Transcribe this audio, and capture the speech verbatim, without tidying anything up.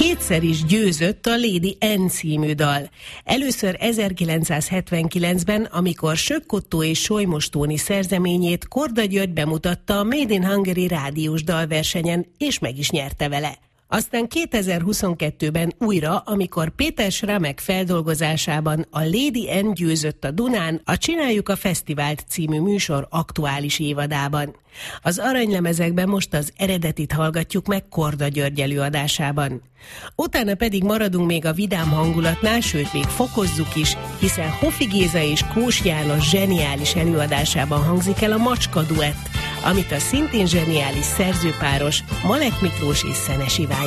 Kétszer is győzött a Lady N című dal. Először ezerkilencszázhetvenkilencben, amikor Sökkottó és Solymos Tóni szerzeményét Korda György bemutatta a Made in Hungary rádiós dalversenyen, és meg is nyerte vele. Aztán kétezer-huszonkettőben újra, amikor Péter Schramek feldolgozásában a Lady N győzött a Dunán, a Csináljuk a Fesztivált című műsor aktuális évadában. Az aranylemezekben most az eredetit hallgatjuk meg Korda György előadásában. Utána pedig maradunk még a vidám hangulatnál, sőt még fokozzuk is, hiszen Hofi Géza és Kós János zseniális előadásában hangzik el a Macska duett, amit a szintén zseniális szerzőpáros Malek Miklós és Szenes Iván